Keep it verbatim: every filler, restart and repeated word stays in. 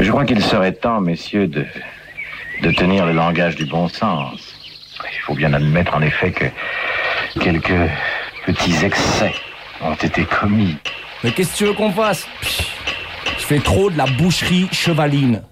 Je crois qu'il serait temps, messieurs, de, de tenir le langage du bon sens. Il faut bien admettre, en effet, que quelques petits excès ont été commis. Mais qu'est-ce que tu veux qu'on fasse? Pff, je fais trop de la boucherie chevaline.